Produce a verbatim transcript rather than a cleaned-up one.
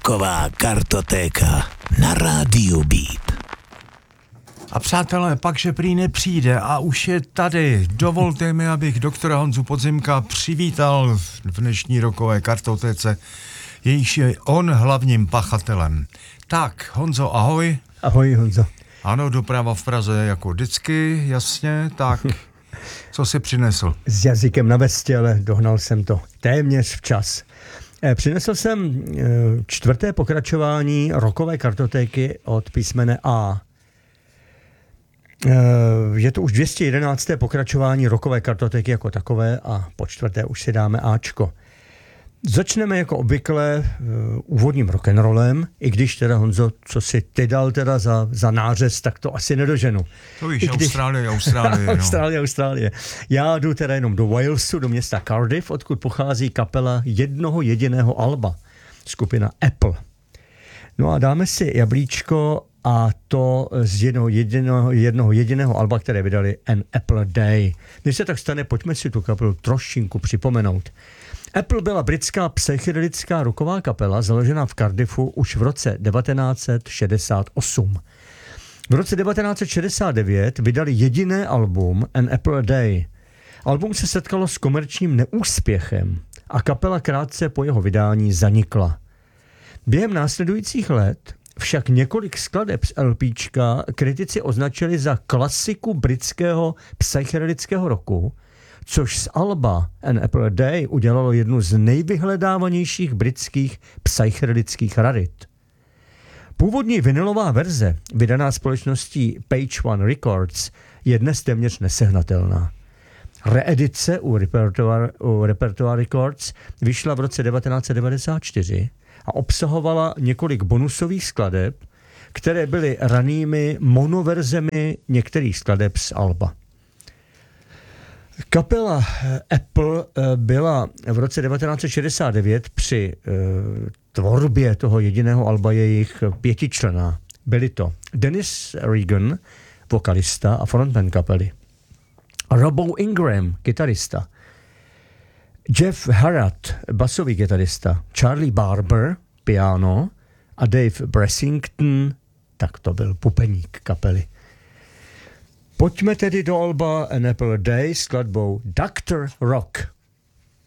Rocková kartotéka na rádiu Beat. A přátelé, pak, že prý nepřijde a už je tady. Dovolte mi, abych doktora Honzu Podzimka přivítal v dnešní rockové kartotéce, jejíž je on hlavním pachatelem. Tak, Honzo, ahoj. Ahoj, Honzo. Ano, doprava v Praze jako vždycky, jasně, tak co jsi přinesl? S jazykem na vestě, ale dohnal jsem to téměř včas. Přinesl jsem čtvrté pokračování rockové kartotéky od písmene A. Je to už dvě stě jedenácté pokračování rockové kartotéky jako takové a po čtvrté už si dáme Ačko. Začneme jako obvykle uh, úvodním rock'n'rollem, i když teda, Honzo, co si ty dal teda za, za nářez, tak to asi nedoženu. To víš, když... Austrálie, Austrálie. No. Austrálie, Austrálie. Já jdu teda jenom do Walesu, do města Cardiff, odkud pochází kapela jednoho jediného alba, skupina Apple. No a dáme si jablíčko a to z jednoho jediného, jednoho jediného alba, které vydali An Apple Day. Když se tak stane, pojďme si tu kapelu trošinku připomenout. Apple byla britská psychedelická rocková kapela založená v Cardiffu už v roce devatenáct set šedesát osm. V roce devatenáct set šedesát devět vydali jediné album An Apple Day. Album se setkalo s komerčním neúspěchem a kapela krátce po jeho vydání zanikla. Během následujících let však několik skladeb z LPčka kritici označili za klasiku britského psychedelického rocku, což z alba An Apple Day udělalo jednu z nejvyhledávanějších britských psychedelických rarit. Původní vinylová verze, vydaná společností Page One Records, je dnes téměř nesehnatelná. Reedice u Repertoire, u Repertoire Records vyšla v roce devatenáct set devadesát čtyři a obsahovala několik bonusových skladeb, které byly ranými monoverzemi některých skladeb z alba. Kapela Apple byla v roce devatenáct set šedesát devět při uh, tvorbě toho jediného alba jejich pětičlenná. Byli to Dennis Regan, vokalista a frontman kapely, Robbo Ingram, kytarista, Jeff Harrod, basový kytarista, Charlie Barber, piano a Dave Bressington, tak to byl pupeník kapely. Pojďme tedy do alba An Apple Day s skladbou Doctor Rock.